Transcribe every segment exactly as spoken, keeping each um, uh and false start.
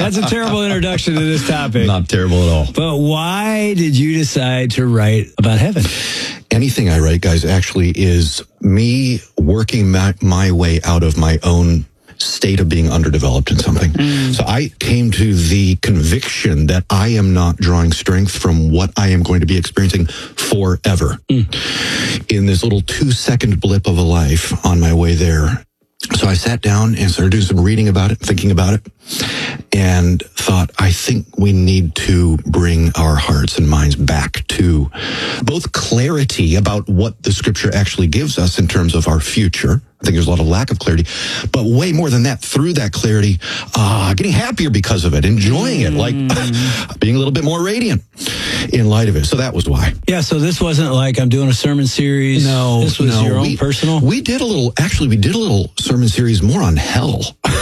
That's a terrible introduction to this topic. Not terrible at all. But why did you decide to write about heaven? Anything I write, guys, actually is me working my, my way out of my own state of being underdeveloped in something. Mm. So I came to the conviction that I am not drawing strength from what I am going to be experiencing forever. Mm. In this little two-second blip of a life on my way there. So I sat down and started doing some reading about it, thinking about it, and thought, I think we need to bring our hearts and minds back to both clarity about what the scripture actually gives us in terms of our future. I think there's a lot of lack of clarity, but way more than that, through that clarity, uh, getting happier because of it, enjoying it, like being a little bit more radiant in light of it. So that was why. Yeah, so this wasn't like I'm doing a sermon series. No, This was no, your own we, personal? We did a little, actually, we did a little sermon series more on hell.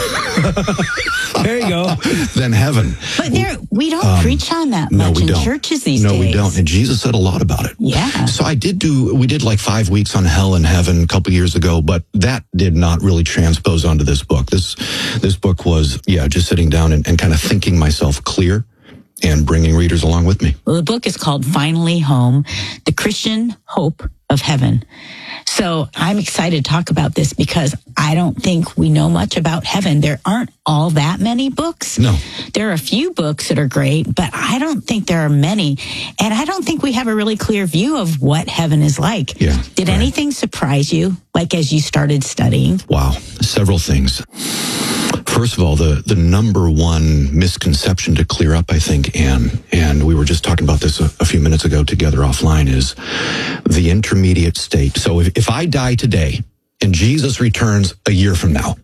There you go. Than heaven. But there, we don't Um, preach on that no, much we in don't. churches these no, days. No, we don't. And Jesus said a lot about it. Yeah. So I did do, we did like five weeks on hell and heaven a couple years ago, but that did not really transpose onto this book. This, this book was, yeah, just sitting down and, and kind of thinking myself clear and bringing readers along with me. Well, the book is called Finally Home, The Christian Hope of Heaven. So I'm excited to talk about this because I don't think we know much about heaven. There aren't all that many books. No. There are a few books that are great, but I don't think there are many. And I don't think we have a really clear view of what heaven is like. Yeah, Did right. anything surprise you, like as you started studying? Wow. Several things. First of all, the, the number one misconception to clear up, I think, Anne, and we were just talking about this a, a few minutes ago together offline, is the intermediate state. So if, if I die today and Jesus returns a year from now,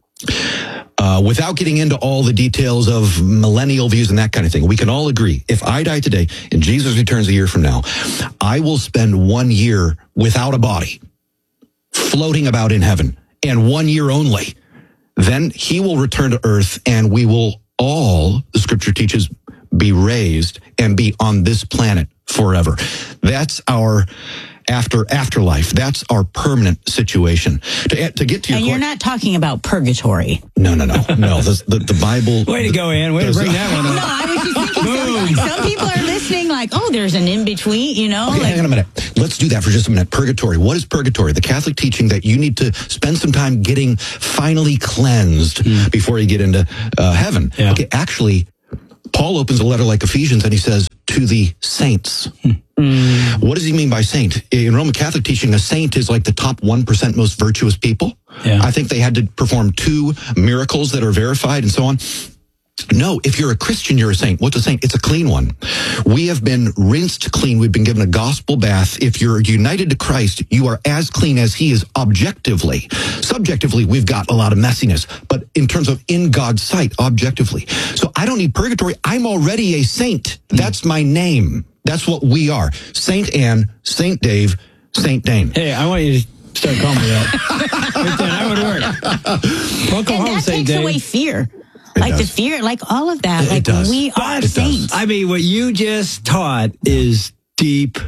uh, without getting into all the details of millennial views and that kind of thing, we can all agree, if I die today and Jesus returns a year from now, I will spend one year without a body, floating about in heaven, and one year only. Then he will return to earth and we will all, the scripture teaches, be raised and be on this planet forever. That's our after afterlife. That's our permanent situation. To, to get to your And you're que- not talking about purgatory. No, no, no. No, the, the, the Bible. Way to go, Ann. Way to bring that one No, up. I was just thinking, some, some people are listening like, oh, there's an in-between, you know? Okay, like, hang on a minute. Let's do that for just a minute. Purgatory. What is purgatory? The Catholic teaching that you need to spend some time getting finally cleansed mm. before you get into uh, heaven. Yeah. Okay, actually, Paul opens a letter like Ephesians and he says, to the saints. Mm. What does he mean by saint? In Roman Catholic teaching, a saint is like the top one percent most virtuous people. Yeah. I think they had to perform two miracles that are verified and so on. No, if you're a Christian, you're a saint. What's a saint? It's a clean one. We have been rinsed clean. We've been given a gospel bath. If you're united to Christ, you are as clean as he is objectively. Subjectively, we've got a lot of messiness. But in terms of in God's sight, objectively. So I don't need purgatory. I'm already a saint. That's my name. That's what we are. Saint Anne, Saint Dave, Saint Dane. Hey, I want you to start calling me that. Right then, that would work. Don't go and home, that Saint takes Dave. away fear. It Like does. the fear, like all of that. It like does. we are It does. saints. I mean, what you just taught is deep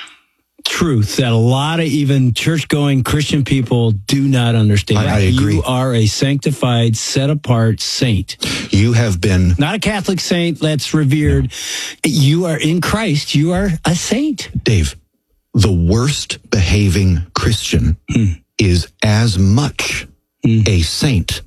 truth that a lot of even church-going Christian people do not understand. I- I agree. You are a sanctified, set-apart saint. You have been, Not a Catholic saint that's revered. You are in Christ. You are a saint. Dave, the worst behaving Christian Mm. is as much Mm. a saint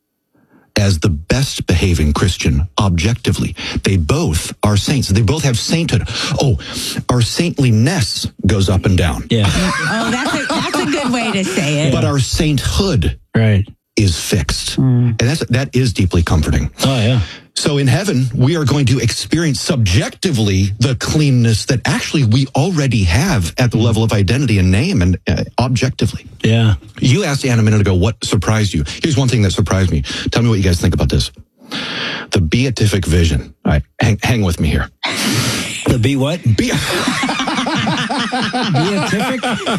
as the best behaving Christian objectively. They both are saints. They both have sainthood. Oh, our saintliness goes up and down. Yeah. Oh, that's a, that's a good way to say it. But our sainthood Right. is fixed. And that's that is deeply comforting. Oh, yeah. So in heaven, we are going to experience subjectively the cleanness that actually we already have at the level of identity and name and uh, objectively. Yeah. You asked Ann a minute ago what surprised you. Here's one thing that surprised me. Tell me what you guys think about this. The beatific vision. All right, hang, hang with me here. The be what? Be- Beatific?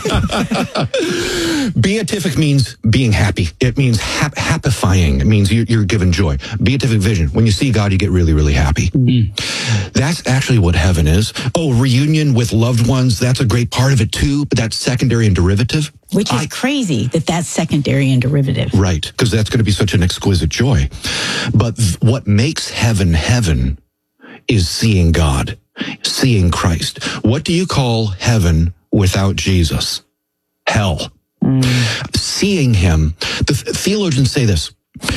Beatific means being happy. It means hap- happifying. It means you're, you're given joy. Beatific vision. When you see God, you get really, really happy. Mm-hmm. That's actually what heaven is. Oh, reunion with loved ones. That's a great part of it too, but that's secondary and derivative. Which is I, crazy that that's secondary and derivative. Right, because that's going to be such an exquisite joy. But th- what makes heaven heaven is seeing God, seeing Christ. What do you call heaven without Jesus? Hell. Mm. Seeing him. The th- theologians say this.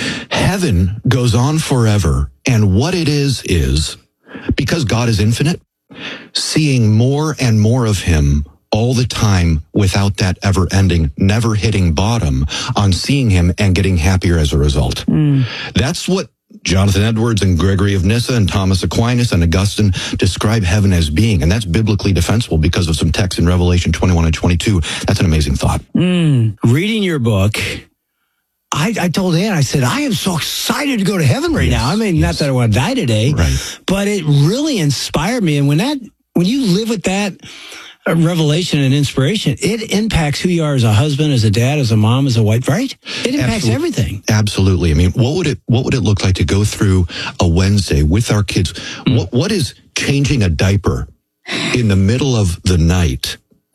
Heaven goes on forever, and what it is is, because God is infinite, seeing more and more of him all the time without that ever ending, never hitting bottom on seeing him and getting happier as a result. Mm. That's what Jonathan Edwards and Gregory of Nyssa and Thomas Aquinas and Augustine describe heaven as being. And that's biblically defensible because of some text in Revelation twenty-one and twenty-two. That's an amazing thought. Mm. Reading your book, I, I told Ann, I said, I am so excited to go to heaven right yes, now. I mean, yes. not that I want to die today, right. but it really inspired me. And when that, when you live with that revelation and inspiration, it impacts who you are as a husband, as a dad, as a mom, as a wife, right? It impacts Absolutely. everything. Absolutely. I mean, what would it what would it look like to go through a Wednesday with our kids? Mm. What what is changing a diaper in the middle of the night?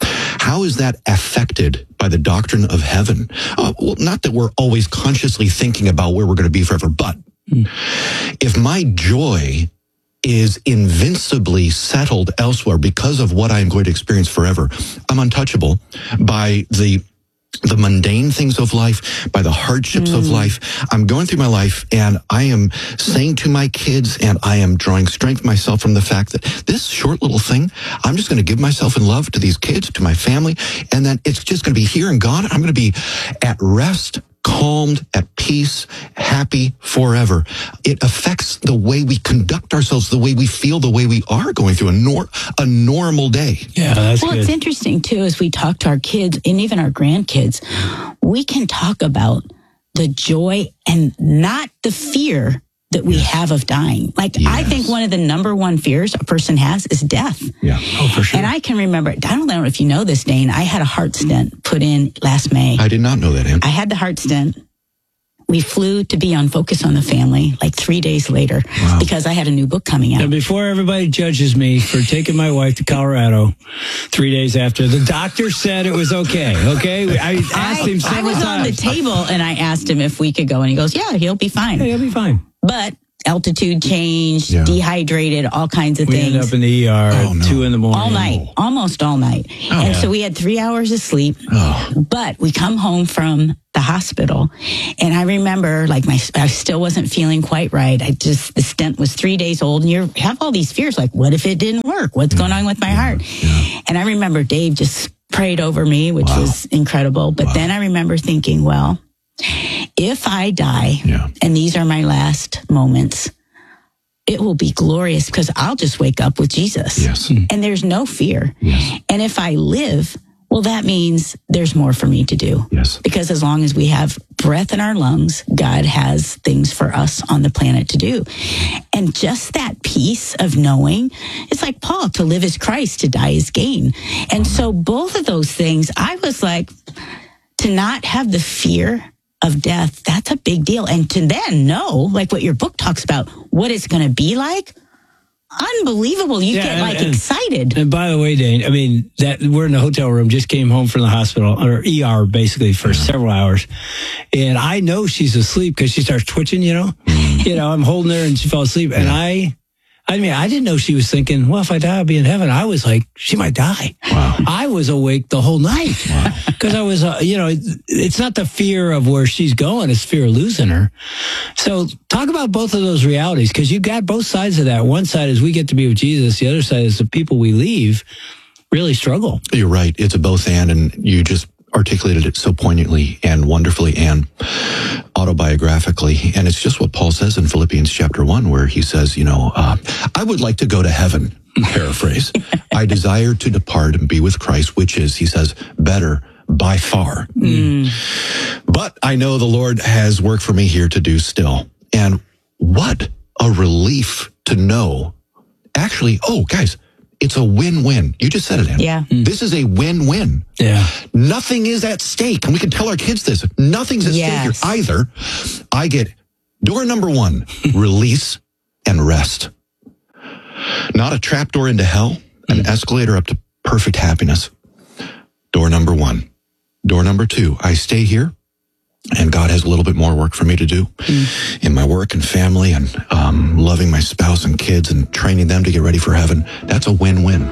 How is that affected by the doctrine of heaven? Uh, well, not that we're always consciously thinking about where we're going to be forever, but mm. if my joy is invincibly settled elsewhere because of what I am going to experience forever, I'm untouchable by the the mundane things of life, by the hardships mm. of life. I'm going through my life and I am saying to my kids, and I am drawing strength myself from the fact that this short little thing, I'm just going to give myself in love to these kids, to my family, and then it's just going to be here and gone. I'm going to be at rest, calmed, at peace, happy forever. It affects the way we conduct ourselves, the way we feel, the way we are going through a, nor- a normal day. Yeah, that's well, good. It's interesting, too, as we talk to our kids and even our grandkids, we can talk about the joy and not the fear that we yes. have of dying. Like, yes. I think one of the number one fears a person has is death. Yeah. Oh, for sure. And I can remember, I don't know if you know this, Dane, I had a heart stent put in last May. I did not know that, Ann. I had the heart stent. We flew to be on Focus on the Family like three days later wow. because I had a new book coming out. And before everybody judges me for taking my wife to Colorado three days after, the doctor said it was okay. Okay, I asked I, him several I was times. on the table and I asked him if we could go, and he goes, "Yeah, he'll be fine. Yeah, he'll be fine." But altitude change, yeah. dehydrated, all kinds of we things. We ended up in the E R oh, at no. two in the morning. All night, almost all night. Oh, and yeah. so we had three hours of sleep. Oh. But we come home from the hospital, and I remember, like, my I still wasn't feeling quite right. I just, the stent was three days old, and you have all these fears, like, what if it didn't work? What's going on with my yeah. heart? Yeah. And I remember Dave just prayed over me, which wow. was incredible. But wow. then I remember thinking, well, if I die, yeah. and these are my last moments, it will be glorious because I'll just wake up with Jesus. Yes. And there's no fear. Yes. And if I live, well, that means there's more for me to do. Yes. Because as long as we have breath in our lungs, God has things for us on the planet to do. And just that peace of knowing, it's like Paul, to live is Christ, to die is gain. And so both of those things, I was like, to not have the fear of death, that's a big deal. And to then know, like what your book talks about, what it's going to be like, unbelievable. You yeah, get and, like and, excited. And by the way, Dane, I mean, that we're in the hotel room, just came home from the hospital, or E R basically, for yeah. several hours. And I know she's asleep because she starts twitching, you know? Mm. You know, I'm holding her and she fell asleep. And yeah. I, I mean, I didn't know she was thinking, well, if I die, I'll be in heaven. I was like, she might die. Wow. I was awake the whole night because wow. I was, uh, you know, it's not the fear of where she's going. It's fear of losing her. So talk about both of those realities, because you got both sides of that. One side is we get to be with Jesus. The other side is the people we leave really struggle. You're right. It's a both and, and you just articulated it so poignantly and wonderfully and autobiographically. And it's just what Paul says in Philippians chapter one, where he says, you know, uh, I would like to go to heaven, paraphrase. I desire to depart and be with Christ, which is, he says, better by far. Mm. But I know the Lord has work for me here to do still. And what a relief to know, actually, oh, guys, It's a win-win. You just said it, Ann. Yeah. This is a win-win. Yeah. Nothing is at stake. And we can tell our kids this. Nothing's at Yes. stake here. Either I get door number one, release and rest. Not a trapdoor into hell, an escalator up to perfect happiness. Door number one. Door number two, I stay here, and God has a little bit more work for me to do mm. in my work and family and um, loving my spouse and kids and training them to get ready for heaven. That's a win-win.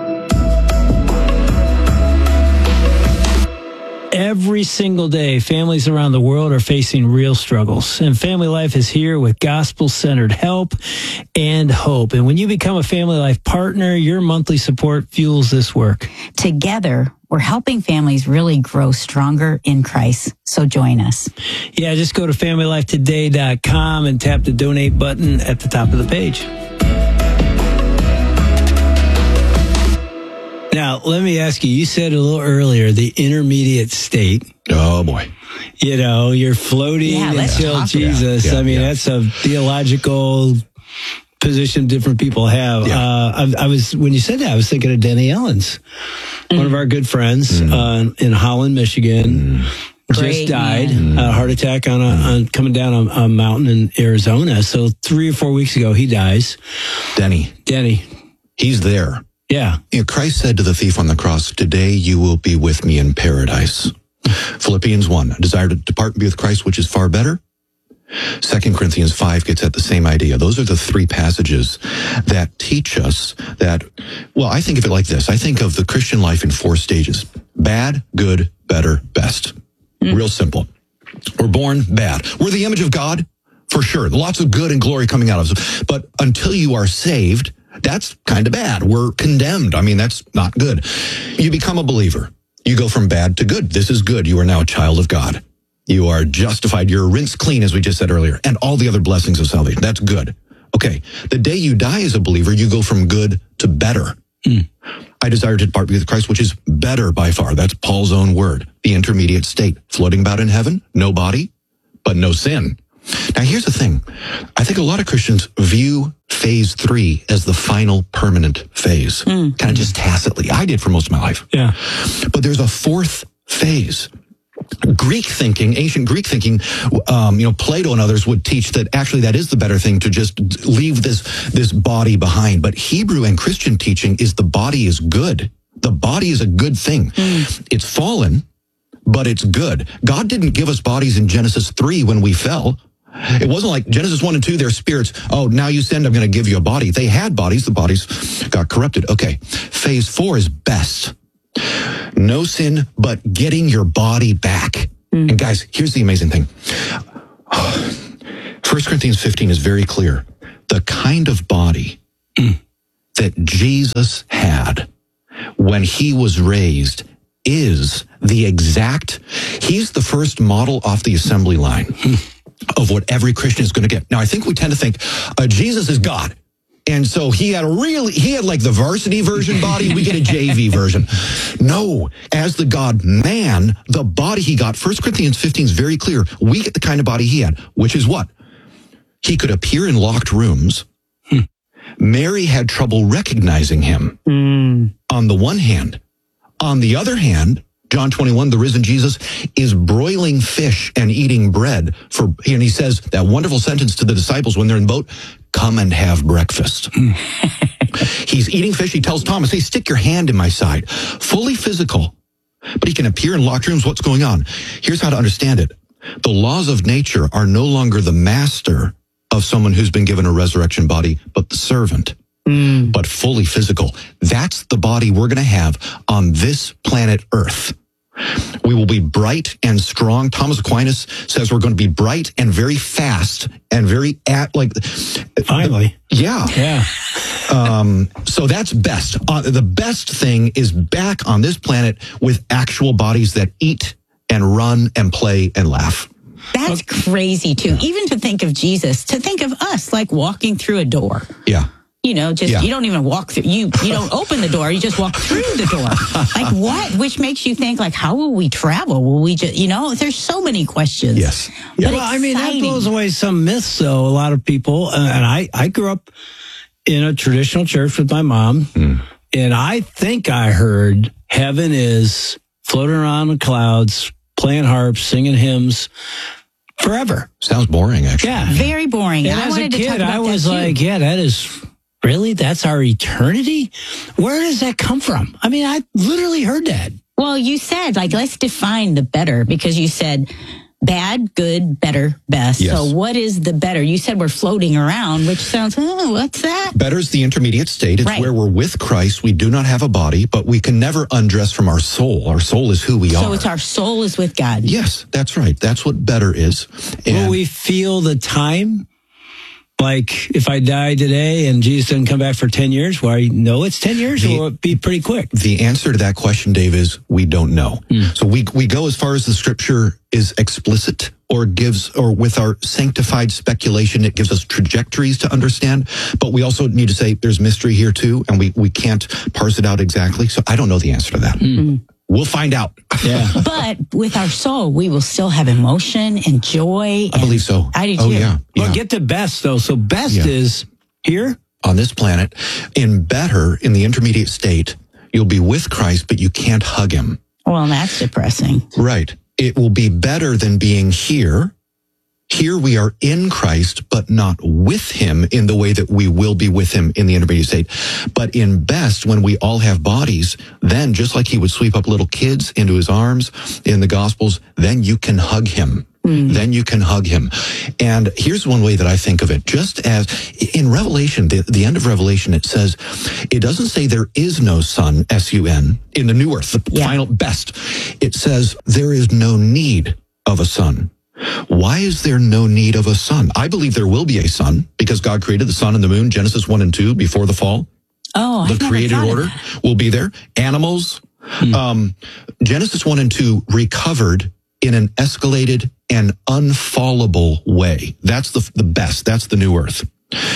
Every single day, families around the world are facing real struggles, and Family Life is here with gospel-centered help and hope. And when you become a Family Life partner, your monthly support fuels this work. Together, we're helping families really grow stronger in Christ. So join us. Yeah, just go to family life today dot com and tap the donate button at the top of the page. Now, let me ask you, you said a little earlier, the intermediate state. Oh, boy. You know, you're floating Yeah, let's until talk Jesus. about it. Yeah, I mean, yeah. that's a theological position different people have. Yeah. Uh, I, I was, when you said that, I was thinking of Denny Ellens, mm. one of our good friends mm. uh, in Holland, Michigan. Mm. Just Great died, man. a heart attack on a on coming down a, a mountain in Arizona. So three or four weeks ago, he dies. Denny. Denny. He's there. Yeah. You know, Christ said to the thief on the cross, today you will be with me in paradise. Philippians one, a desire to depart and be with Christ, which is far better. Second Corinthians five gets at the same idea. Those are the three passages that teach us that, well, I think of it like this. I think of the Christian life in four stages. Bad, good, better, best. Mm. Real simple. We're born bad. We're the image of God, for sure. Lots of good and glory coming out of us. But until you are saved, that's kind of bad. We're condemned. I mean, that's not good. You become a believer. You go from bad to good. This is good. You are now a child of God. You are justified. You're rinsed clean, as we just said earlier, and all the other blessings of salvation. That's good. Okay. The day you die as a believer, you go from good to better. Mm. I desire to depart with Christ, which is better by far. That's Paul's own word. The intermediate state. Floating about in heaven, no body, but no sin. Now, here's the thing. I think a lot of Christians view phase three as the final permanent phase, mm. kind of just tacitly. I did for most of my life. Yeah. But there's a fourth phase. Greek thinking, ancient Greek thinking, um, you know, Plato and others would teach that actually that is the better thing, to just leave this, this body behind. But Hebrew and Christian teaching is the body is good. The body is a good thing. Mm. It's fallen, but it's good. God didn't give us bodies in Genesis three when we fell. It wasn't like Genesis one and two, their spirits, oh, now you sinned, I'm going to give you a body. They had bodies, the bodies got corrupted. Okay, phase four is best. No sin, but getting your body back. Mm. And guys, here's the amazing thing. First Corinthians fifteen is very clear. The kind of body mm. that Jesus had when he was raised is the exact, he's the first model off the assembly line mm. of what every Christian is going to get. Now, I think we tend to think uh, Jesus is God. And so he had a really, he had like the varsity version body. We get a J V version. No, as the God man, the body he got, First Corinthians fifteen is very clear. We get the kind of body he had, which is what? He could appear in locked rooms. Hmm. Mary had trouble recognizing him mm. on the one hand. On the other hand, John twenty-one, the risen Jesus is broiling fish and eating bread for, and he says that wonderful sentence to the disciples when they're in the boat, come and have breakfast. Mm. He's eating fish. He tells Thomas, hey, stick your hand in my side. Fully physical, but he can appear in locked rooms. What's going on? Here's how to understand it. The laws of nature are no longer the master of someone who's been given a resurrection body, but the servant. Mm. But fully physical. That's the body we're going to have on this planet Earth. We will be bright and strong. Thomas Aquinas says we're going to be bright and very fast and very at like. Finally. Yeah. Yeah. um, so that's best. Uh, the best thing is back on this planet with actual bodies that eat and run and play and laugh. That's crazy too. Even to think of Jesus, to think of us like walking through a door. Yeah. You know, just, yeah. you don't even walk through, you, you don't open the door, you just walk through the door. Like what? Which makes you think like, how will we travel? Will we just, you know, there's so many questions. Yes. Yeah. Well, I mean, that blows away some myths though. A lot of people, uh, and I, I grew up in a traditional church with my mom. Mm. And I think I heard heaven is floating around in clouds, playing harps, singing hymns forever. Sounds boring, actually. Yeah. Very boring. And I as wanted a to talk kid, about I was that too. like, yeah, that is really, that's our eternity? Where does that come from? I mean, I literally heard that. Well, you said, like, let's define the better, because you said bad, good, better, best. Yes. So what is the better? You said we're floating around, which sounds, oh, what's that? Better is the intermediate state. It's Right. where we're with Christ. We do not have a body, but we can never undress from our soul. Our soul is who we So are. it's our soul is with God. Yes, that's right. That's what better is. Will And we feel the time? Like if I die today and Jesus doesn't come back for ten years, well, I know it's ten years, The- or will it be pretty quick? the answer to that question, Dave, is we don't know. So we we go as far as the scripture is explicit or gives, or with our sanctified speculation, it gives us trajectories to understand. But we also need to say there's mystery here too, and we, we can't parse it out exactly. So I don't know the answer to that. We'll find out. Yeah. But with our soul, we will still have emotion and joy. I believe so. I do Oh, too. yeah. Well, yeah. get to best though. So best Yeah. is here. On this planet, in better, in the intermediate state, you'll be with Christ, but you can't hug him. Well, that's depressing. Right. It will be better than being here. Here we are in Christ, but not with him in the way that we will be with him in the intermediate state. But in best, when we all have bodies, then just like he would sweep up little kids into his arms in the Gospels, then you can hug him. Then you can hug him. And here's one way that I think of it. Just as in Revelation, the, the end of Revelation, it says, it doesn't say there is no sun, S U N, in the new earth, the Yeah. final best. It says there is no need of a sun. Why is there no need of a sun? I believe there will be a sun because God created the sun and the moon, Genesis one and two, before the fall. Oh, The I've never created thought of order that. will be there. Animals. Um, Genesis one and two recovered in an escalated and unfallable way. That's the, the best. That's the new earth.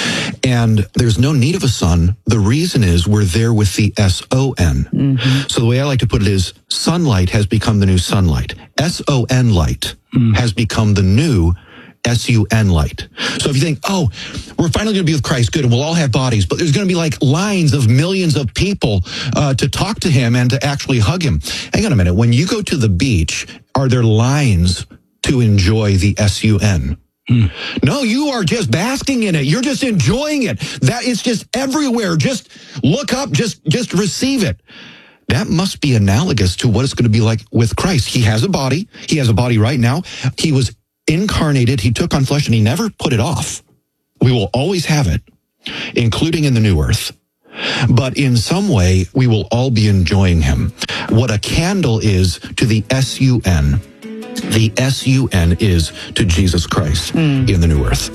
And there's no need of a sun. The reason is we're there with the S O N. So the way I like to put it is sunlight has become the new sunlight. S O N light has become the new S U N light. So if you think, oh, we're finally going to be with Christ, good, and we'll all have bodies, but there's going to be like lines of millions of people uh, to talk to him and to actually hug him. Hang on a minute. When you go to the beach, are there lines to enjoy the S U N? No, you are just basking in it. You're just enjoying it. That it's just everywhere. Just look up, just just receive it. That must be analogous to what it's going to be like with Christ. He has a body. He has a body right now. He was incarnated. He took on flesh and he never put it off. We will always have it, including in the new earth. But in some way, we will all be enjoying him. What a candle is to the S U N, the S U N is to Jesus Christ in the new earth.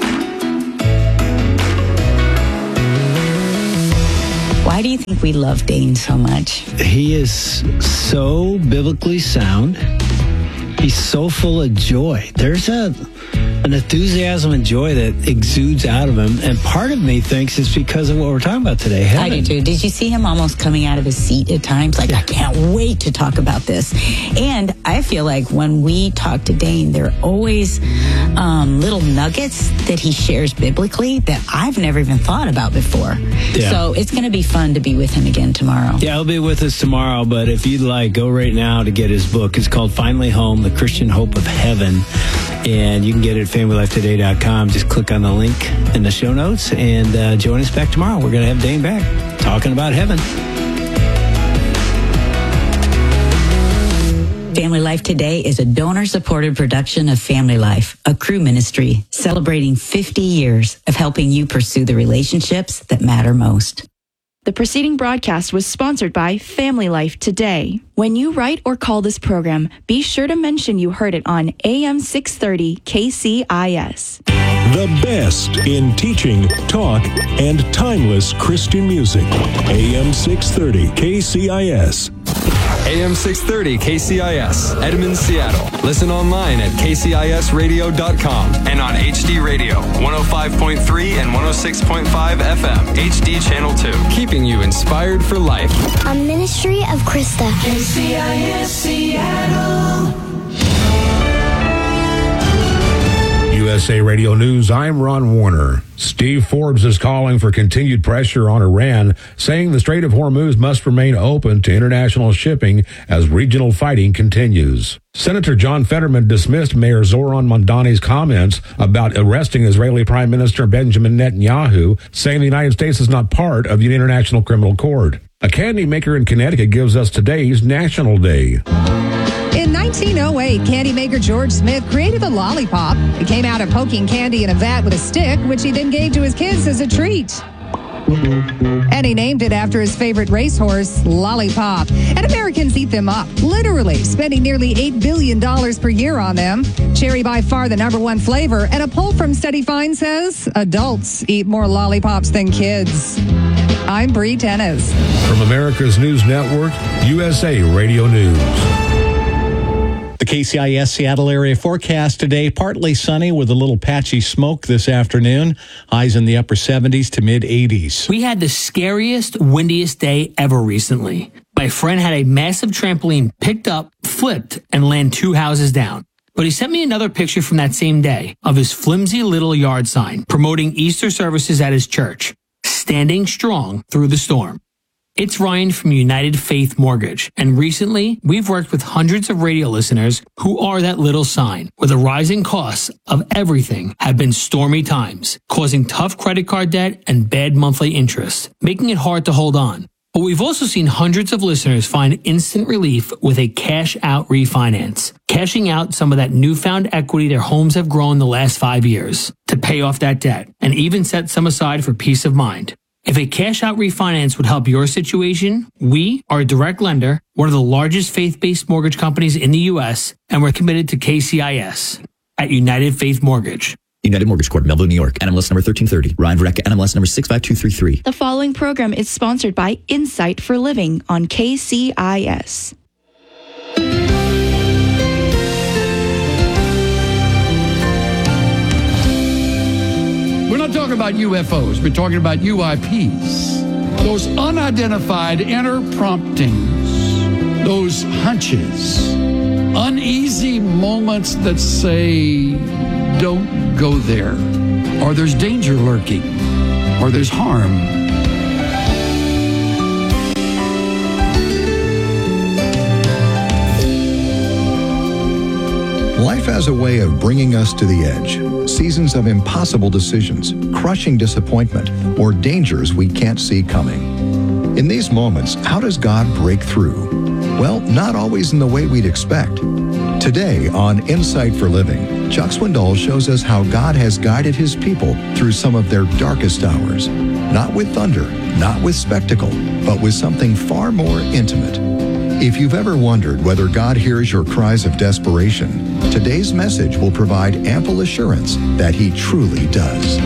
Why do you think we love Dane so much? He is so biblically sound. He's so full of joy. There's a an enthusiasm and joy that exudes out of him. And part of me thinks it's because of what we're talking about today. Heaven. I do too. Did you see him almost coming out of his seat at times? Like, I can't wait to talk about this. And I feel like when we talk to Dane, there are always um, little nuggets that he shares biblically that I've never even thought about before. Yeah. So it's going to be fun to be with him again tomorrow. Yeah, he'll be with us tomorrow, but if you'd like, go right now to get his book. It's called Finally Home, The Christian Hope of Heaven. And you can get it at family life today dot com. Just click on the link in the show notes and uh, join us back tomorrow. We're going to have Dane back talking about heaven. Family Life Today is a donor-supported production of Family Life, a crew ministry celebrating fifty years of helping you pursue the relationships that matter most. The preceding broadcast was sponsored by Family Life Today. When you write or call this program, be sure to mention you heard it on A M six thirty K C I S. The best in teaching, talk, and timeless Christian music. A M six thirty K C I S. A M six thirty K C I S, Edmond, Seattle. Listen online at K C I S radio dot com and on H D Radio, one oh five point three and one oh six point five F M, H D Channel two. Keeping you inspired for life. A ministry of Krista. K C I S Seattle. You have S A Radio News, I'm Ron Warner. Steve Forbes is calling for continued pressure on Iran, saying the Strait of Hormuz must remain open to international shipping as regional fighting continues. Senator John Fetterman dismissed Mayor Zoran Mamdani's comments about arresting Israeli Prime Minister Benjamin Netanyahu, saying the United States is not part of the International Criminal Court. A candy maker in Connecticut gives us today's National Day. In nineteen oh eight, candy maker George Smith created the lollipop. It came out of poking candy in a vat with a stick, which he then gave to his kids as a treat. And he named it after his favorite racehorse, Lollipop. And Americans eat them up, literally, spending nearly eight billion dollars per year on them. Cherry by far the number one flavor. And a poll from Study Find says adults eat more lollipops than kids. I'm Bree Tennis. From America's News Network, U S A Radio News. The K C I S Seattle area forecast today, partly sunny with a little patchy smoke this afternoon. Highs in the upper seventies to mid eighties. We had the scariest, windiest day ever recently. My friend had a massive trampoline picked up, flipped, and land two houses down. But he sent me another picture from that same day of his flimsy little yard sign promoting Easter services at his church, standing strong through the storm. It's Ryan from United Faith Mortgage, and recently we've worked with hundreds of radio listeners who are that little sign, where the rising costs of everything have been stormy times, causing tough credit card debt and bad monthly interest, making it hard to hold on. But we've also seen hundreds of listeners find instant relief with a cash-out refinance, cashing out some of that newfound equity their homes have grown the last five years to pay off that debt, and even set some aside for peace of mind. If a cash-out refinance would help your situation, we are a direct lender, one of the largest faith-based mortgage companies in the U S, and we're committed to K C I S at United Faith Mortgage. United Mortgage Corp, Melville, New York. N M L S number thirteen thirty. Ryan Verrecka, N M L S number six five two three three. The following program is sponsored by Insight for Living on K C I S. We're not talking about U F Os. We're talking about U I Ps. Those unidentified inner promptings, those hunches, uneasy moments that say, don't go there, or there's danger lurking, or there's harm. Life has a way of bringing us to the edge. Seasons of impossible decisions, crushing disappointment, or dangers we can't see coming. In these moments, how does God break through? Well, not always in the way we'd expect. Today on Insight for Living, Chuck Swindoll shows us how God has guided his people through some of their darkest hours. Not with thunder, not with spectacle, but with something far more intimate. If you've ever wondered whether God hears your cries of desperation, today's message will provide ample assurance that he truly does.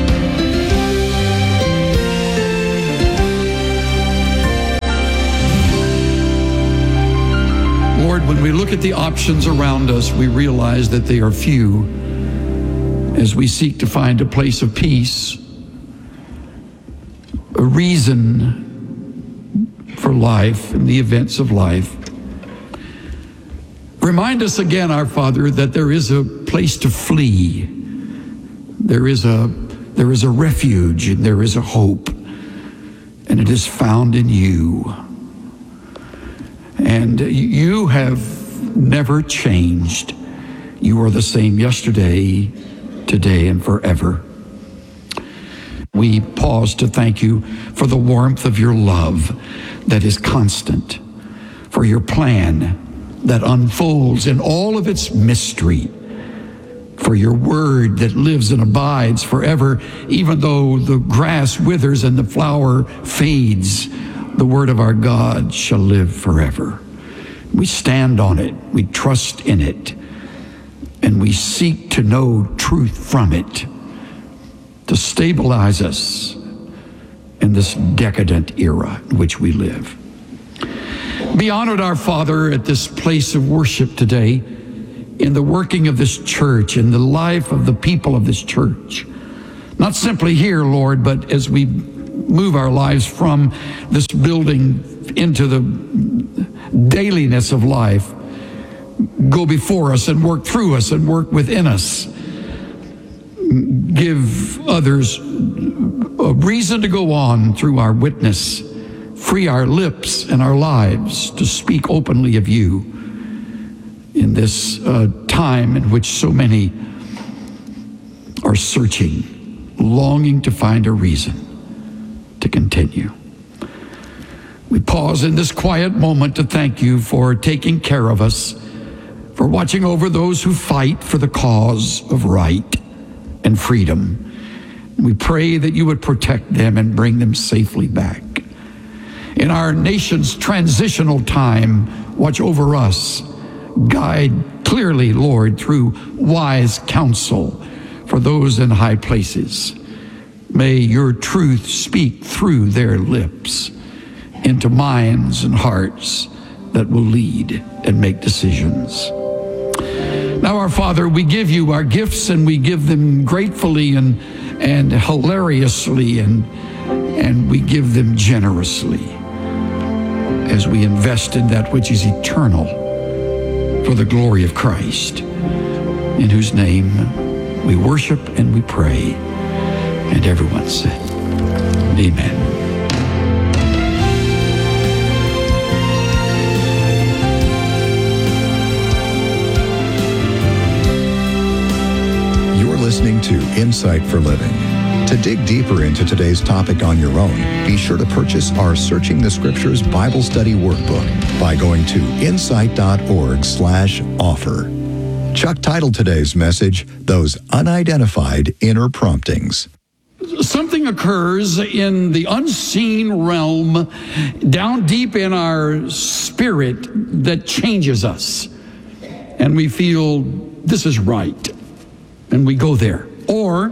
Lord, when we look at the options around us, we realize that they are few. As we seek to find a place of peace, a reason for life and the events of life. Remind us again, our Father, that there is a place to flee. There is a, there is a refuge, and there is a hope, and it is found in you. And you have never changed. You are the same yesterday, today, and forever. We pause to thank you for the warmth of your love that is constant, for your plan that unfolds in all of its mystery, for your word that lives and abides forever, even though the grass withers and the flower fades, the word of our God shall live forever. We stand on it, we trust in it, and we seek to know truth from it to stabilize us in this decadent era in which we live. Be honored, our Father, at this place of worship today, in the working of this church, in the life of the people of this church. Not simply here, Lord, but as we move our lives from this building into the dailiness of life, go before us and work through us and work within us. give others a reason to go on through our witness. Free our lips and our lives to speak openly of you in this uh, time in which so many are searching, longing to find a reason to continue. We pause in this quiet moment to thank you for taking care of us, for watching over those who fight for the cause of right and freedom. We pray that you would protect them and bring them safely back. In our nation's transitional time, watch over us. Guide clearly, Lord, through wise counsel for those in high places. May your truth speak through their lips into minds and hearts that will lead and make decisions. Now, our Father, we give you our gifts, and we give them gratefully and and hilariously, and and we give them generously as we invest in that which is eternal for the glory of Christ, in whose name we worship and we pray. And everyone said, amen. Listening to Insight for Living. To dig deeper into today's topic on your own, be sure to purchase our Searching the Scriptures Bible Study Workbook by going to insight.org slash offer. Chuck titled today's message, Those Unidentified Inner Promptings. Something occurs in the unseen realm, down deep in our spirit, that changes us. And we feel this is right. And we go there. Or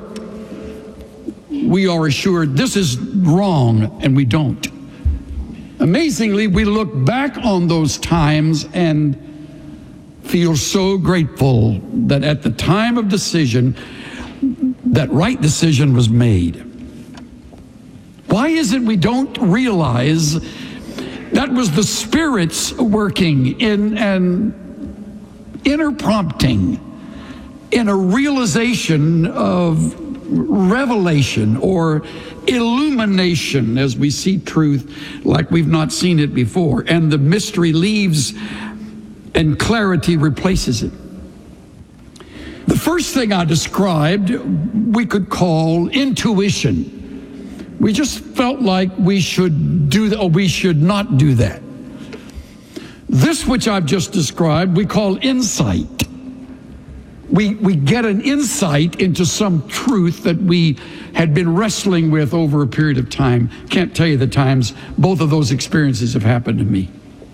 we are assured this is wrong, and we don't. Amazingly, we look back on those times and feel so grateful that at the time of decision, that right decision was made. Why is it we don't realize that was the Spirit's working in an inner prompting, in a realization of revelation or illumination as we see truth like we've not seen it before, and the mystery leaves and clarity replaces it. The first thing I described we could call intuition. We just felt like we should do that, or we should not do that. This which I've just described we call insight. We, we get an insight into some truth that we had been wrestling with over a period of time. Can't tell you the times both of those experiences have happened to me.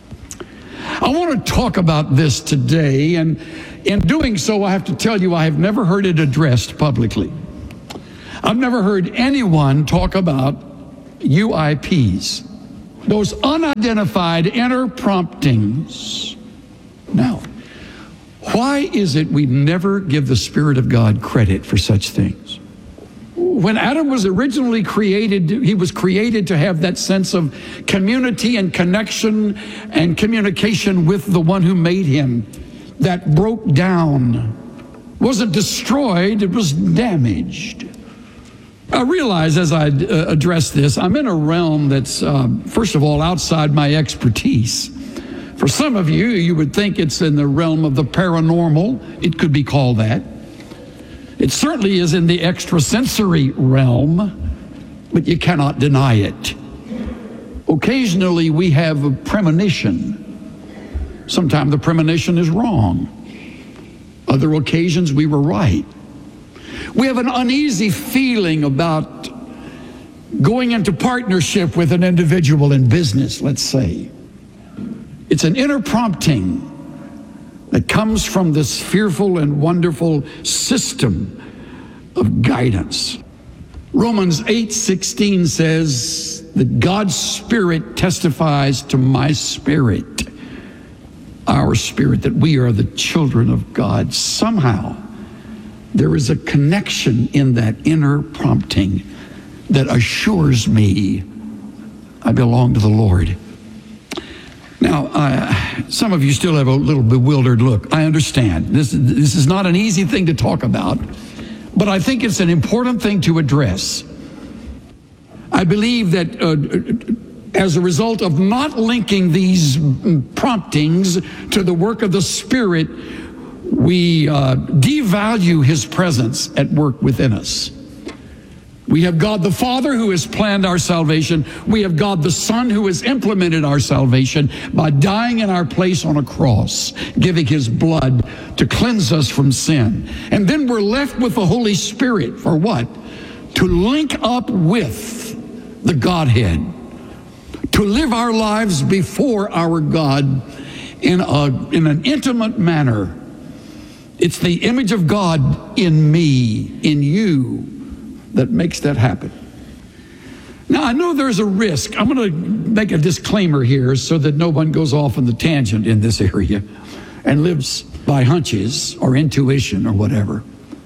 I want to talk about this today, and in doing so, I have to tell you I have never heard it addressed publicly. I've never heard anyone talk about U I Ps, those unidentified inner promptings. Now, why is it we never give the Spirit of God credit for such things? When Adam was originally created, he was created to have that sense of community and connection and communication with the one who made him. That broke down. Wasn't destroyed, it was damaged. I realize as I uh, address this, I'm in a realm that's, uh, first of all, outside my expertise. For some of you, you would think it's in the realm of the paranormal. It could be called that. It certainly is in the extrasensory realm, but you cannot deny it. Occasionally, we have a premonition. Sometimes the premonition is wrong. Other occasions, we were right. We have an uneasy feeling about going into partnership with an individual in business, let's say. It's an inner prompting that comes from this fearful and wonderful system of guidance. Romans eight sixteen says that God's Spirit testifies to my spirit, our spirit, that we are the children of God. Somehow, there is a connection in that inner prompting that assures me I belong to the Lord. Now, uh, some of you still have a little bewildered look. I understand. This, this is not an easy thing to talk about, but I think it's an important thing to address. I believe that uh, as a result of not linking these promptings to the work of the Spirit, we uh, devalue His presence at work within us. We have God the Father who has planned our salvation. We have God the Son who has implemented our salvation by dying in our place on a cross, giving His blood to cleanse us from sin. And then we're left with the Holy Spirit for what? To link up with the Godhead, to live our lives before our God in a, in an intimate manner. It's the image of God in me, in you, that makes that happen. Now, I know there's a risk. I'm going to make a disclaimer here so that no one goes off on the tangent in this area and lives by hunches or intuition or whatever.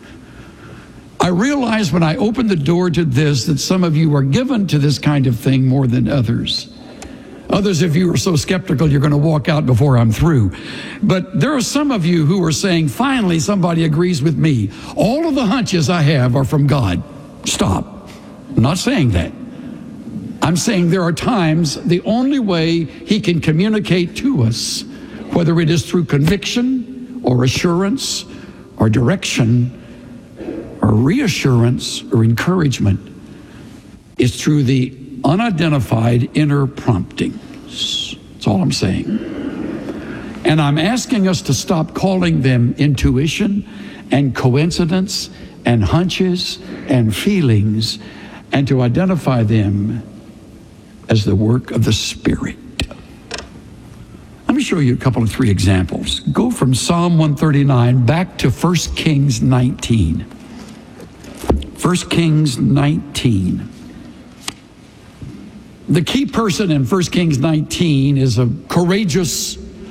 I realize when I open the door to this that some of you are given to this kind of thing more than others. Others of you are so skeptical you're going to walk out before I'm through. But there are some of you who are saying, finally, somebody agrees with me. All of the hunches I have are from God. Stop. I'm not saying that. I'm saying there are times the only way He can communicate to us, whether it is through conviction or assurance or direction or reassurance or encouragement, is through the unidentified inner promptings. That's all I'm saying. And I'm asking us to stop calling them intuition and coincidence and hunches and feelings, and to identify them as the work of the Spirit. Let me show you a couple of three examples. Go from Psalm one thirty-nine back to First Kings nineteen. First Kings nineteen. The key person in First Kings nineteen is a courageous,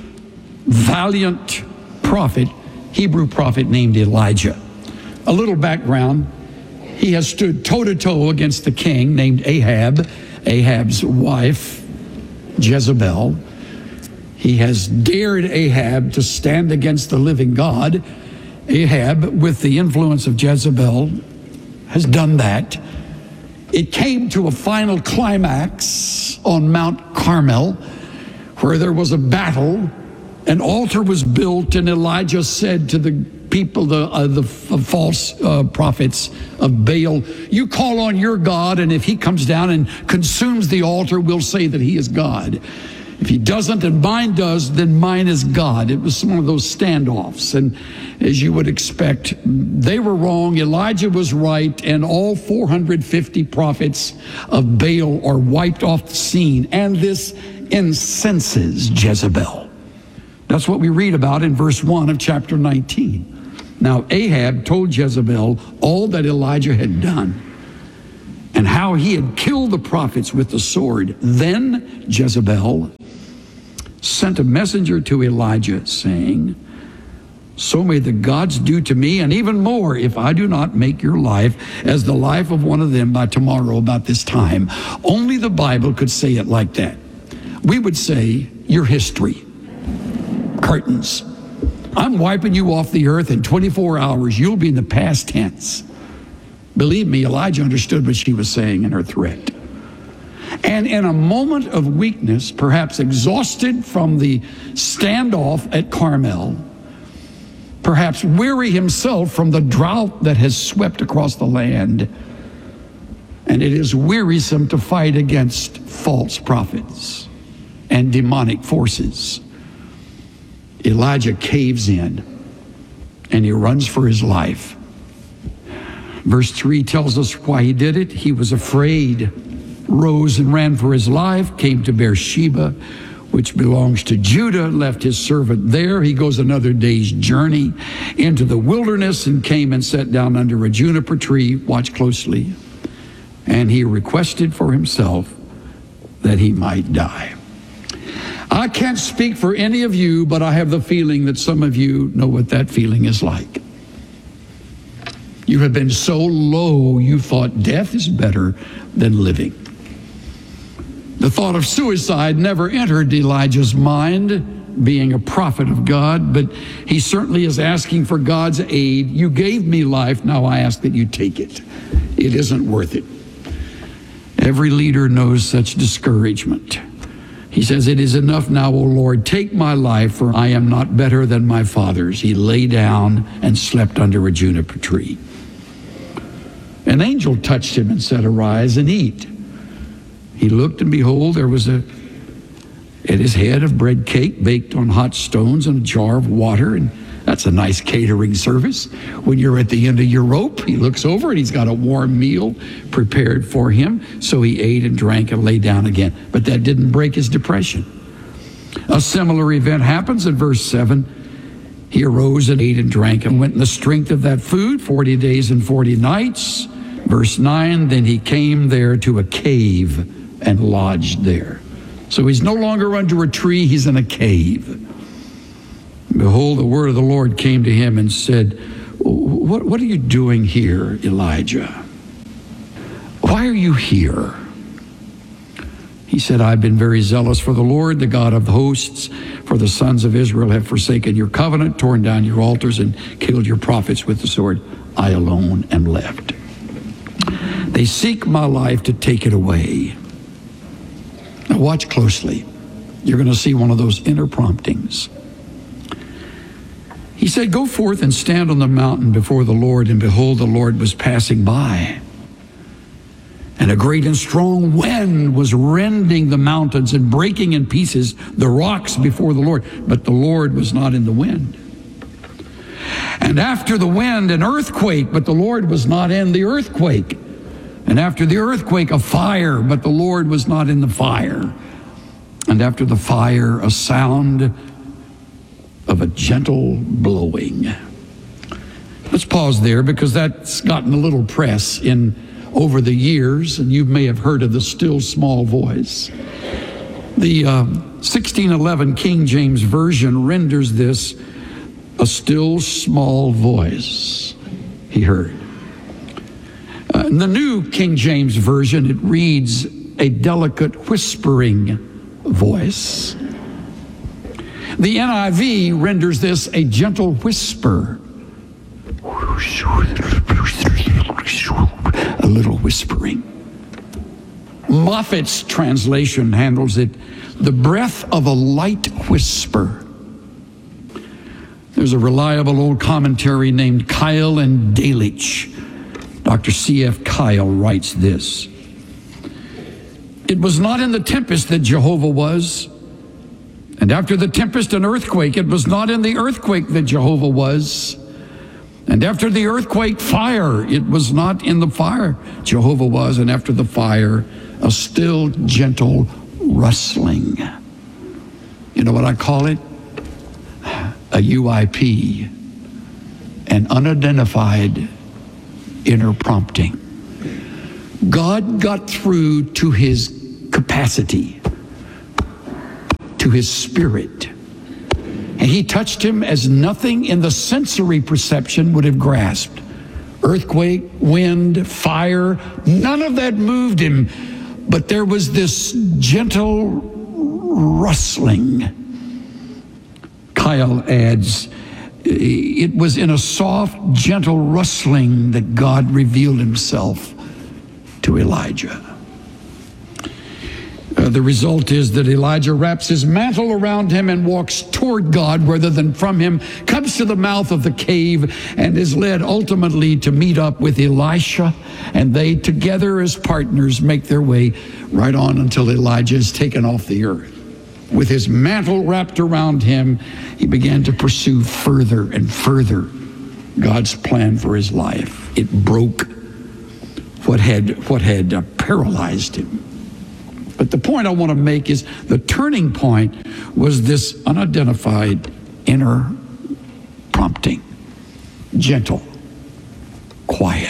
valiant prophet, Hebrew prophet named Elijah. A little background, he has stood toe-to-toe against the king named Ahab, Ahab's wife, Jezebel. He has dared Ahab to stand against the living God. Ahab, with the influence of Jezebel, has done that. It came to a final climax on Mount Carmel, where there was a battle. An altar was built, and Elijah said to the people, the, uh, the f- false uh, prophets of Baal, you call on your God, and if he comes down and consumes the altar, we'll say that he is God. If he doesn't and mine does, then mine is God. It was one of those standoffs. And as you would expect, they were wrong, Elijah was right, and all four hundred fifty prophets of Baal are wiped off the scene. And this incenses Jezebel. That's what we read about in verse one of chapter nineteen. Now Ahab told Jezebel all that Elijah had done and how he had killed the prophets with the sword. Then Jezebel sent a messenger to Elijah saying, so may the gods do to me, and even more, if I do not make your life as the life of one of them by tomorrow about this time. Only the Bible could say it like that. We would say, your history. Curtains. I'm wiping you off the earth in twenty-four hours. You'll be in the past tense. Believe me, Elijah understood what she was saying in her threat. And in a moment of weakness, perhaps exhausted from the standoff at Carmel, perhaps weary himself from the drought that has swept across the land, and it is wearisome to fight against false prophets and demonic forces, Elijah caves in and he runs for his life. Verse three tells us why he did it. He was afraid, rose and ran for his life, came to Beersheba, which belongs to Judah, left his servant there. He goes another day's journey into the wilderness and came and sat down under a juniper tree. Watch closely. And he requested for himself that he might die. I can't speak for any of you, but I have the feeling that some of you know what that feeling is like. You have been so low, you thought death is better than living. The thought of suicide never entered Elijah's mind being a prophet of God, but he certainly is asking for God's aid. You gave me life, now I ask that you take it. It isn't worth it. Every leader knows such discouragement. He says, it is enough now, O Lord, take my life, for I am not better than my fathers. He lay down and slept under a juniper tree. An angel touched him and said, arise and eat. He looked, and behold, there was a at his head of bread cake baked on hot stones and a jar of water, and that's a nice catering service. When you're at the end of your rope, he looks over and he's got a warm meal prepared for him. So he ate and drank and lay down again. But that didn't break his depression. A similar event happens in verse seven. He arose and ate and drank and went in the strength of that food forty days and forty nights. Verse nine, then he came there to a cave and lodged there. So he's no longer under a tree, he's in a cave. Behold, the word of the Lord came to him and said, what, what are you doing here, Elijah? Why are you here? He said, I've been very zealous for the Lord, the God of the hosts, for the sons of Israel have forsaken your covenant, torn down your altars, and killed your prophets with the sword. I alone am left. They seek my life to take it away. Now watch closely. You're going to see one of those inner promptings. He said, go forth and stand on the mountain before the Lord, and behold, the Lord was passing by. And a great and strong wind was rending the mountains and breaking in pieces the rocks before the Lord. But the Lord was not in the wind. And after the wind, an earthquake, but the Lord was not in the earthquake. And after the earthquake, a fire, but the Lord was not in the fire. And after the fire, a sound of a gentle blowing. Let's pause there, because that's gotten a little press in over the years, and you may have heard of the still small voice. The uh, sixteen eleven King James Version renders this a still small voice he heard. Uh, in the New King James Version, it reads a delicate whispering voice. The N I V renders this a gentle whisper. A little whispering. Moffat's translation handles it, the breath of a light whisper. There's a reliable old commentary named Kyle and Delitzsch. Doctor C F Kyle writes this. It was not in the tempest that Jehovah was. And after the tempest and earthquake, it was not in the earthquake that Jehovah was. And after the earthquake, fire, it was not in the fire Jehovah was. And after the fire, a still gentle rustling. You know what I call it? A U I P, an unidentified inner prompting. God got through to his capacity, to his spirit. And he touched him as nothing in the sensory perception would have grasped. Earthquake, wind, fire, none of that moved him. But there was this gentle rustling. Kyle adds, it was in a soft, gentle rustling that God revealed himself to Elijah. Uh, the result is that Elijah wraps his mantle around him and walks toward God rather than from him, comes to the mouth of the cave, and is led ultimately to meet up with Elisha, and they together as partners make their way right on until Elijah is taken off the earth. With his mantle wrapped around him, he began to pursue further and further God's plan for his life. It broke what had, what had uh, paralyzed him. But the point I want to make is the turning point was this unidentified inner prompting. Gentle, quiet.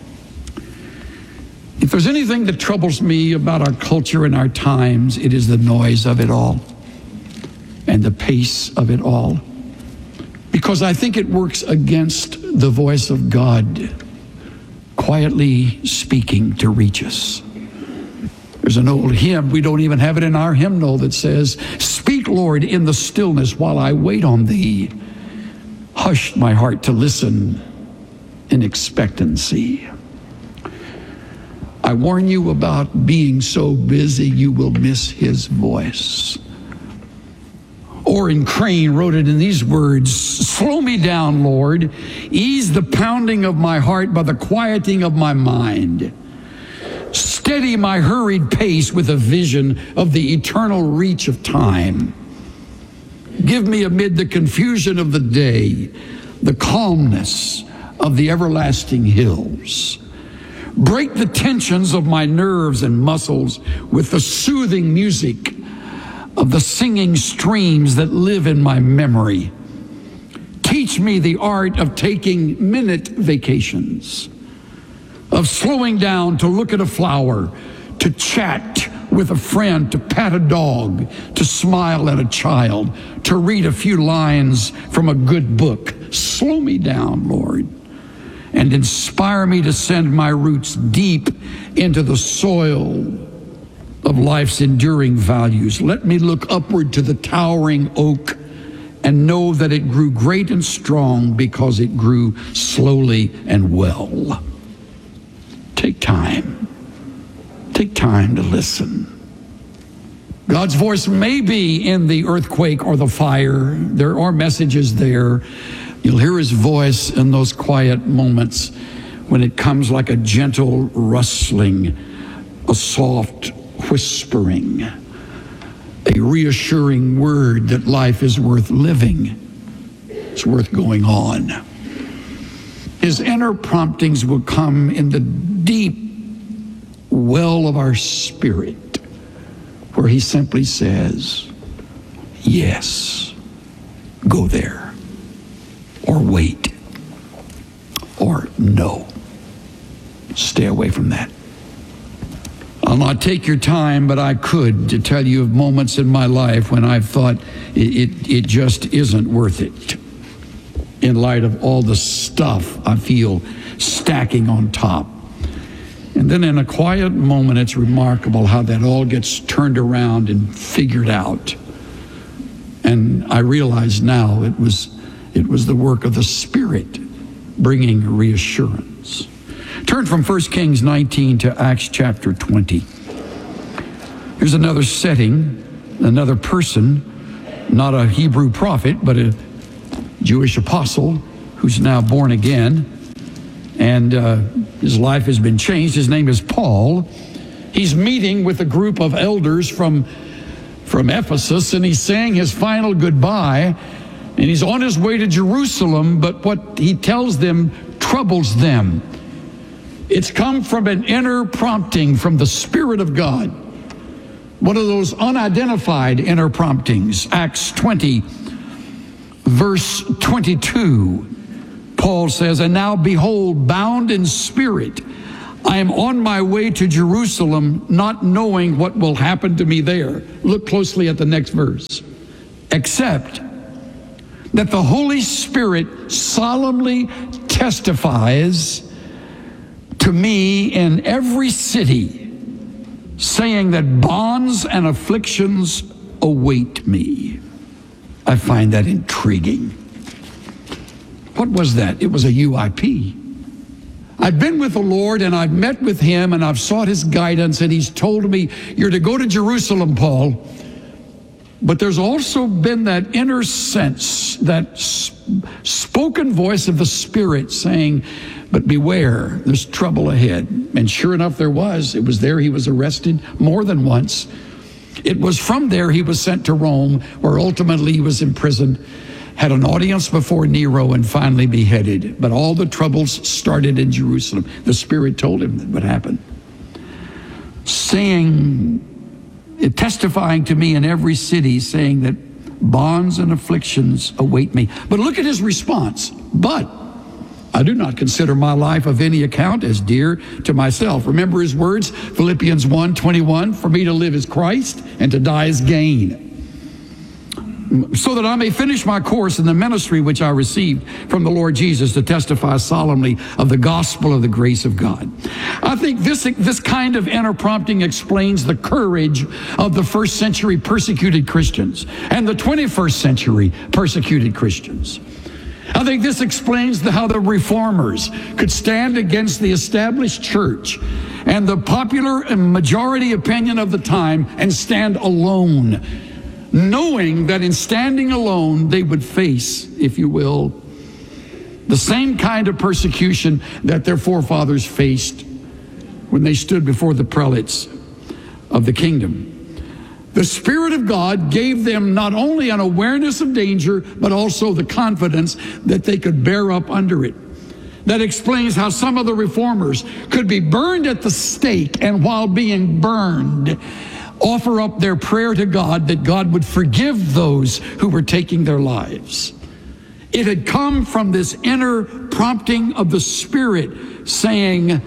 If there's anything that troubles me about our culture and our times, it is the noise of it all and the pace of it all. Because I think it works against the voice of God quietly speaking to reach us. There's an old hymn, we don't even have it in our hymnal, that says, speak, Speak, Lord, in the stillness while I wait on thee. Hush my heart to listen in expectancy. I warn you about being so busy you will miss his voice. Orrin Crane wrote it in these words, slow me down, Lord. Ease the pounding of my heart by the quieting of my mind. Steady my hurried pace with a vision of the eternal reach of time. Give me amid the confusion of the day, the calmness of the everlasting hills. Break the tensions of my nerves and muscles with the soothing music of the singing streams that live in my memory. Teach me the art of taking minute vacations, of slowing down to look at a flower, to chat with a friend, to pat a dog, to smile at a child, to read a few lines from a good book. Slow me down, Lord, and inspire me to send my roots deep into the soil of life's enduring values. Let me look upward to the towering oak and know that it grew great and strong because it grew slowly and well. Take time. Take time to listen. God's voice may be in the earthquake or the fire. There are messages there. You'll hear his voice in those quiet moments when it comes like a gentle rustling, a soft whispering, a reassuring word that life is worth living. It's worth going on. His inner promptings will come in the deep well of our spirit, where he simply says, yes, go there, or wait, or no, stay away from that. I'll not take your time, but I could to tell you of moments in my life when I've thought it, it, it just isn't worth it in light of all the stuff I feel stacking on top. And then in a quiet moment, it's remarkable how that all gets turned around and figured out. And I realize now it was, it was the work of the Spirit bringing reassurance. Turn from First Kings nineteen to Acts chapter twenty. Here's another setting, another person, not a Hebrew prophet, but a Jewish apostle who's now born again. And uh, his life has been changed. His name is Paul. He's meeting with a group of elders from, from Ephesus, and he's saying his final goodbye. And he's on his way to Jerusalem, but what he tells them troubles them. It's come from an inner prompting from the Spirit of God. One of those unidentified inner promptings. Acts twenty, verse twenty-two. Paul says, and now behold, bound in spirit, I am on my way to Jerusalem, not knowing what will happen to me there. Look closely at the next verse. Except that the Holy Spirit solemnly testifies to me in every city, saying that bonds and afflictions await me. I find that intriguing. What was that? It was a U I P. I've been with the Lord and I've met with him and I've sought his guidance, and he's told me, you're to go to Jerusalem, Paul. But there's also been that inner sense, that spoken voice of the Spirit saying, but beware, there's trouble ahead. And sure enough, there was. It was there he was arrested more than once. It was from there he was sent to Rome, where ultimately he was imprisoned, had an audience before Nero, and finally beheaded. But all the troubles started in Jerusalem. The Spirit told him that would happen. Saying, testifying to me in every city, saying that bonds and afflictions await me. But look at his response. But I do not consider my life of any account as dear to myself. Remember his words, Philippians one twenty-one, for me to live is Christ and to die is gain. so that I may finish my course in the ministry which I received from the Lord Jesus to testify solemnly of the gospel of the grace of God. I think this, this kind of inner prompting explains the courage of the first century persecuted Christians and the twenty-first century persecuted Christians. I think this explains the, how the reformers could stand against the established church and the popular and majority opinion of the time and stand alone, knowing that in standing alone they would face, if you will, the same kind of persecution that their forefathers faced when they stood before the prelates of the kingdom. The Spirit of God gave them not only an awareness of danger, but also the confidence that they could bear up under it. That explains how some of the reformers could be burned at the stake, and while being burned, offer up their prayer to God that God would forgive those who were taking their lives. It had come from this inner prompting of the Spirit saying,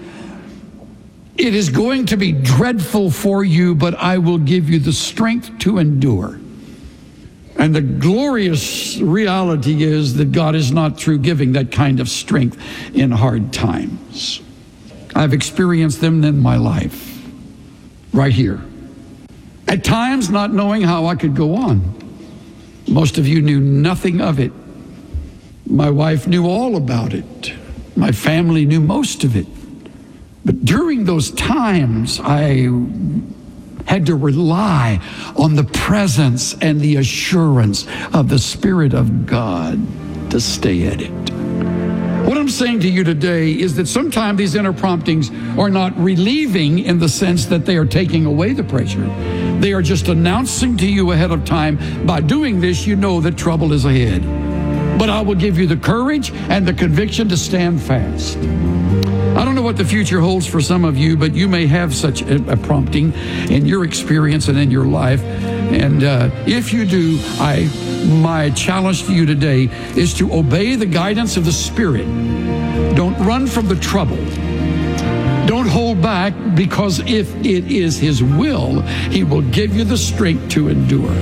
it is going to be dreadful for you, but I will give you the strength to endure. And the glorious reality is that God is not through giving that kind of strength in hard times. I've experienced them in my life, right here. At times, not knowing how I could go on. Most of you knew nothing of it. My wife knew all about it. My family knew most of it. But during those times, I had to rely on the presence and the assurance of the Spirit of God to stay at it. What I'm saying to you today is that sometimes these inner promptings are not relieving in the sense that they are taking away the pressure. They are just announcing to you ahead of time, by doing this, you know that trouble is ahead. But I will give you the courage and the conviction to stand fast. I don't know what the future holds for some of you, but you may have such a, a prompting in your experience and in your life. And uh, if you do, I, my challenge to you today is to obey the guidance of the Spirit. Don't run from the trouble. Don't hold back, because if it is His will, He will give you the strength to endure.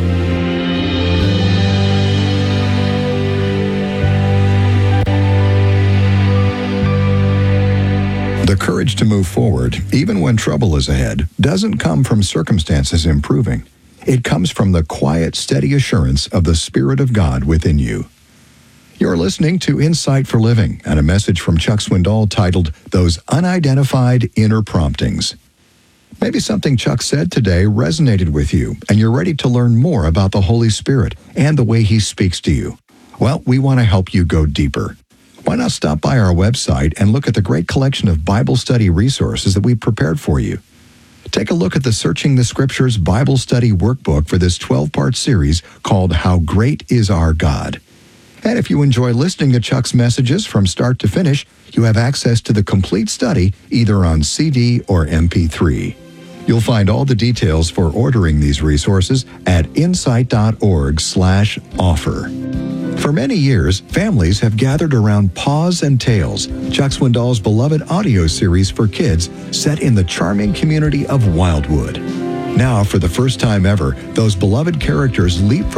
The courage to move forward, even when trouble is ahead, doesn't come from circumstances improving. It comes from the quiet, steady assurance of the Spirit of God within you. You're listening to Insight for Living and a message from Chuck Swindoll titled, Those Unidentified Inner Promptings. Maybe something Chuck said today resonated with you, and you're ready to learn more about the Holy Spirit and the way He speaks to you. Well, we want to help you go deeper. Why not stop by our website and look at the great collection of Bible study resources that we've prepared for you. Take a look at the Searching the Scriptures Bible Study Workbook for this twelve-part series called How Great Is Our God. And if you enjoy listening to Chuck's messages from start to finish, you have access to the complete study either on C D or M P three. You'll find all the details for ordering these resources at insight.org slash offer. For many years, families have gathered around Paws and Tales, Chuck Swindoll's beloved audio series for kids set in the charming community of Wildwood. Now, for the first time ever, those beloved characters leap from